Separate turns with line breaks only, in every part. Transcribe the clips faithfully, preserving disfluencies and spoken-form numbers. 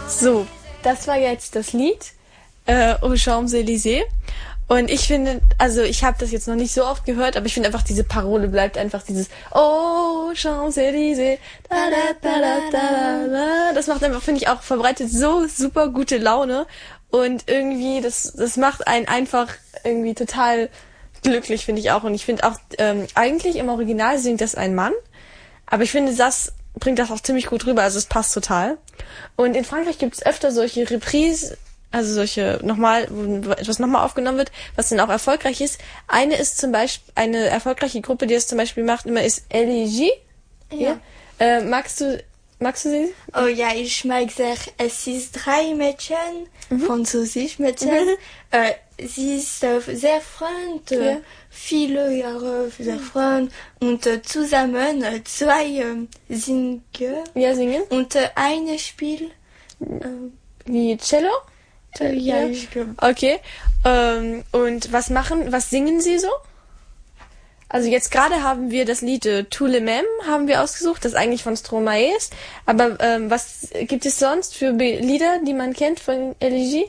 So, das war jetzt das Lied äh, Aux Champs-Élysées. Und ich finde, also ich habe das jetzt noch nicht so oft gehört, aber ich finde einfach, diese Parole bleibt einfach dieses Oh, Champs-Élysées. Da, da, da, da, da, da. Das macht einfach, finde ich, auch verbreitet so super gute Laune. Und irgendwie, das, das macht einen einfach irgendwie total glücklich, finde ich auch. Und ich finde auch, ähm, eigentlich im Original singt das ein Mann. Aber ich finde, das bringt das auch ziemlich gut rüber. Also es passt total. Und in Frankreich gibt es öfter solche Reprises, also solche nochmal, wo etwas nochmal aufgenommen wird, was dann auch erfolgreich ist. Eine ist zum Beispiel, eine erfolgreiche Gruppe, die das zum Beispiel macht, immer ist Elégie. Ja. ja. Äh, magst du, magst du sie?
Oh ja, ich mag sehr, es ist drei Mädchen, mhm. französisch Mädchen. Mhm. Äh, sie ist äh, sehr freund, äh, ja. viele Jahre sehr mhm. freund und äh, zusammen äh, zwei äh, singen.
Ja, singen.
Und äh, eine Spiel. Äh,
Wie Cello?
Äh, ja, ich glaube.
Okay. Ähm, und was machen, was singen sie so? Also jetzt gerade haben wir das Lied äh, Tous les Mêmes haben wir ausgesucht, das eigentlich von Stromae ist. Aber ähm, was gibt es sonst für Be- Lieder, die man kennt von Elégie?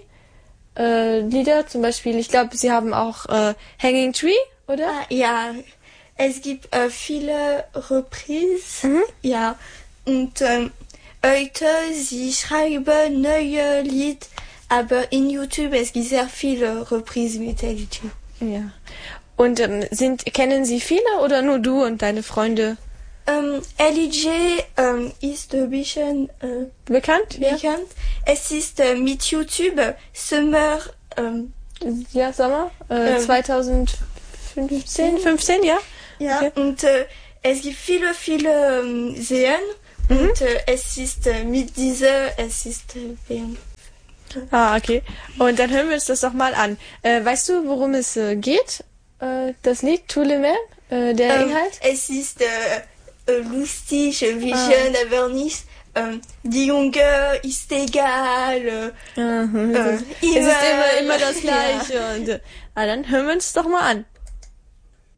Äh, Lieder zum Beispiel, ich glaube, sie haben auch äh, Hanging Tree, oder?
Ah, ja, es gibt äh, viele Reprises.
Mhm.
Ja, und ähm, heute, sie schreiben neue Lied, aber in YouTube es gibt sehr viele Reprises mit Elégie.
Ja. Und ähm, sind kennen Sie viele oder nur du und deine Freunde?
Ähm, Elégie ähm, ist ein bisschen äh,
bekannt.
bekannt. Ja. Es ist äh, mit YouTube Summer. Ähm,
ja, Sommer äh, ähm, zwanzig fünfzehn, fünfzehn, ja.
Ja. Okay. Und äh, es gibt viele, viele ähm, Seen mhm. und äh, es ist äh, mit dieser, es ist äh,
Ah, okay. Und dann hören wir uns das doch mal an. Äh, weißt du, worum es äh, geht? Das Lied Tous les Mêmes, äh, der
ähm,
Inhalt?
Es ist äh, lustig, ein bisschen, ah. aber nicht. Ähm, die Junge ist egal. Äh,
mhm. äh, es ist immer, immer das Gleiche. Ja. Und, äh, ah, dann hören wir uns doch mal an.